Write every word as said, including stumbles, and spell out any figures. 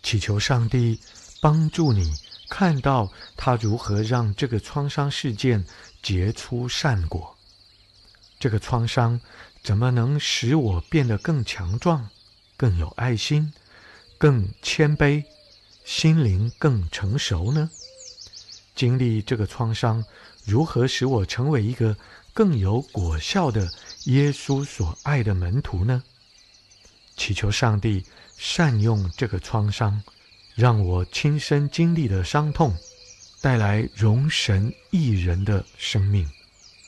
祈求上帝帮助你看到他如何让这个创伤事件结出善果。这个创伤怎么能使我变得更强壮、更有爱心、更谦卑，心灵更成熟呢？经历这个创伤，如何使我成为一个更有果效的耶稣所爱的门徒呢？祈求上帝善用这个创伤，让我亲身经历的伤痛，带来荣神益人的生命。